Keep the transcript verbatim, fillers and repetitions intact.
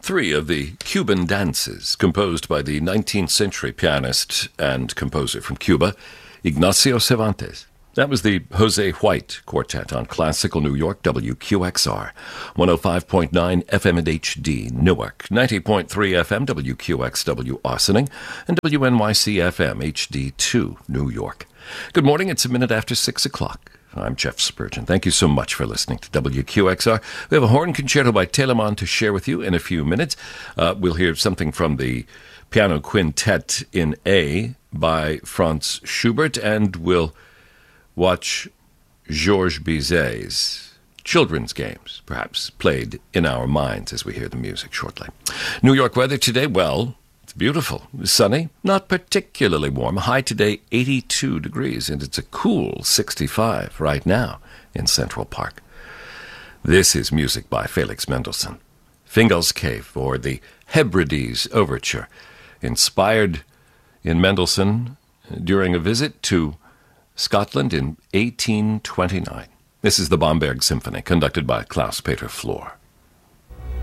three of the Cuban dances, composed by the nineteenth century pianist and composer from Cuba, Ignacio Cervantes. That was the Jose White Quartet on Classical New York, W Q X R, one oh five point nine F M and H D, Newark, ninety point three F M, W Q X W, Ossining, and W N Y C F M, H D two, New York. Good morning, it's a minute after six o'clock. I'm Jeff Spurgeon. Thank you so much for listening to W Q X R. We have a horn concerto by Telemann to share with you in a few minutes. Uh, we'll hear something from the piano quintet in A by Franz Schubert, and we'll watch Georges Bizet's children's games, perhaps played in our minds as we hear the music shortly. New York weather today, well, it's beautiful. Sunny, not particularly warm. High today, eighty-two degrees, and it's a cool sixty-five right now in Central Park. This is music by Felix Mendelssohn. Fingal's Cave, or the Hebrides Overture, inspired in Mendelssohn during a visit to Scotland in eighteen twenty-nine. This is the Bamberg Symphony, conducted by Klaus Peter Flor.